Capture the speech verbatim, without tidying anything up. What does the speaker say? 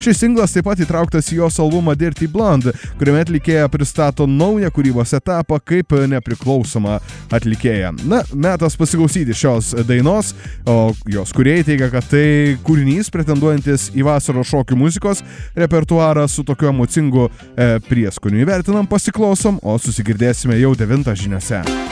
Šis singlas taip pat įtrauktas į jos albumą Dirty Blonde, kuriame atlikėja pristato naują kūrybos etapą kaip nepriklausoma atlikėja. Na, metas pasiklausyti šios dainos, o jos kūrėjai teigia, kad tai kūrinys pretenduojantis į vasaros šokių muzikos repertuarą su tokiu emocingu e, prieskoniu. Įvertinam, pasiklausom, o susigirdėsime jau devintą žiniose.